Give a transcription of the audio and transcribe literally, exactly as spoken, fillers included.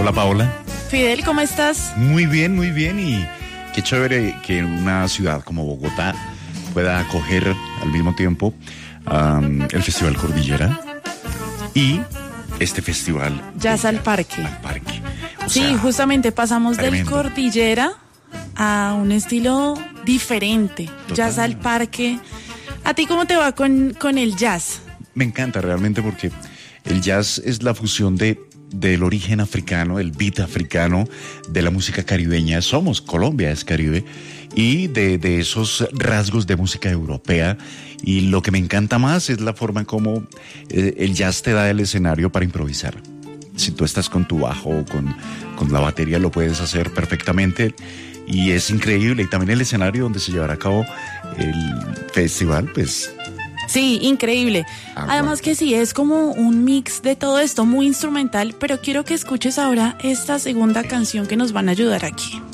Hola Paola. Fidel, ¿cómo estás? Muy bien, muy bien, y qué chévere que una ciudad como Bogotá pueda acoger al mismo tiempo um, el Festival Cordillera y este festival Jazz al Parque. Al Parque. O Sí, sea, justamente pasamos tremendo. del Cordillera a un estilo diferente. Total. Jazz al Parque. ¿A ti cómo te va con, con el jazz? Me encanta realmente porque el jazz es la fusión de del origen africano, el beat africano, de la música caribeña. Somos, Colombia es Caribe, y de, de esos rasgos de música europea. Y lo que me encanta más es la forma como eh, el jazz te da el escenario para improvisar. Si tú estás con tu bajo o con, con la batería, lo puedes hacer perfectamente. Y es increíble. Y también el escenario donde se llevará a cabo el festival, pues... Sí, increíble. Ah, Además bueno. que sí, es como un mix de todo esto, muy instrumental, pero quiero que escuches ahora esta segunda canción que nos van a ayudar aquí.